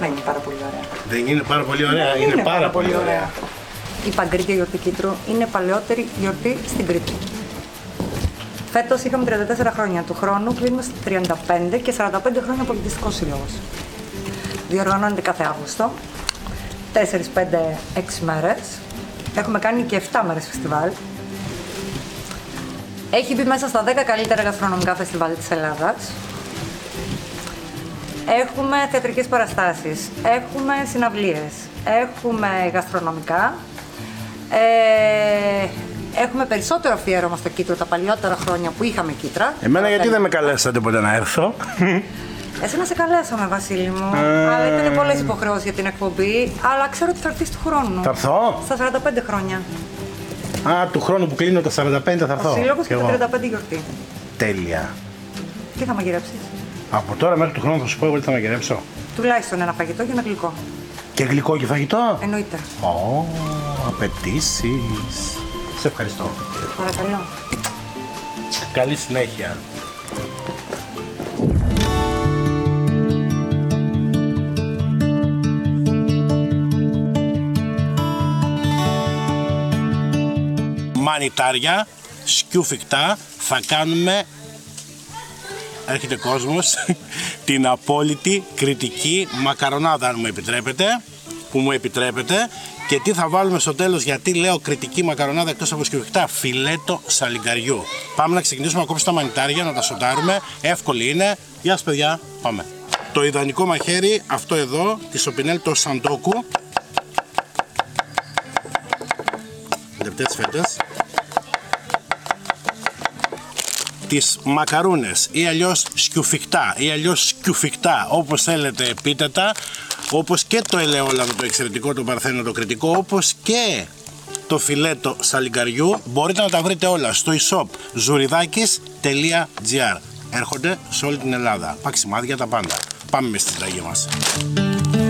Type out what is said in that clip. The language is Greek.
είναι πάρα πολύ ωραία. Δεν είναι πάρα πολύ ωραία, είναι πάρα πολύ ωραία. Η Παγκρίτια γιορτή Κήτρου είναι παλαιότερη γιορτή στην Κρήτη. Φέτος είχαμε 34 χρόνια του χρόνου, κλείνουμε στα 35 και 45 χρόνια πολιτιστικός σύλλογος. Διοργανώνεται κάθε Αύγουστο, 4, 5, 6 μέρες. Έχουμε κάνει και 7 μέρες φεστιβάλ. Έχει μπει μέσα στα 10 καλύτερα γαστρονομικά φεστιβάλ της Ελλάδας. Έχουμε θεατρικές παραστάσεις, έχουμε συναυλίες, έχουμε γαστρονομικά. Έχουμε περισσότερο αφιέρωμα στο Κήτρο τα παλιότερα χρόνια που είχαμε Κήτρα. Εμένα γιατί δεν με καλέσατε ποτέ να έρθω? Εσένα σε καλέσαμε, Βασίλη μου. Αλλά ήταν πολλές υποχρεώσεις για την εκπομπή. Αλλά ξέρω ότι θα έρθεις του χρόνου. Θα έρθω? Στα 45 χρόνια. Α, του χρόνου που κλείνω τα 45 θα έρθω. Ο σύλλογος και τα 35 γιορτή. Τέλεια. Τι θα μαγειρέψεις? Από τώρα μέχρι του χρόνου θα σου πω εγώ τι θα μαγειρέψω. Τουλάχιστον ένα φαγητό και ένα γλυκό. Και γλυκό και φαγητό. Εννοείται. Ω, απαιτήσεις. Σε ευχαριστώ. Παρακαλώ. Καλή συνέχεια. Μανιτάρια, σκιουφικτά, θα κάνουμε, έρχεται κόσμος, την απόλυτη κριτική μακαρονάδα, αν μου επιτρέπετε, που μου επιτρέπετε, και τι θα βάλουμε στο τέλος, γιατί λέω κριτική μακαρονάδα εκτός από σκιουφικτά, φιλέτο σαλιγκαριού. Πάμε να ξεκινήσουμε να κόψουμε τα μανιτάρια, να τα σοτάρουμε, εύκολη είναι. Γεια σας παιδιά, πάμε. Το ιδανικό μαχαίρι, αυτό εδώ, τη Σοπινέλ το Σαντόκου. Λεπτές φέτες. Τις μακαρούνες ή αλλιώς σκιουφικτά ή αλλιώς σκιουφικτά, όπως θέλετε πείτε τα, όπως και το ελαιόλαδο το εξαιρετικό, το παρθένο το κριτικό, όπως και το φιλέτο σαλιγκαριού, μπορείτε να τα βρείτε όλα στο e-shop zouridakis.gr. Έρχονται σε όλη την Ελλάδα, παξιμάδια τα πάντα. Πάμε με στη συνταγή μας.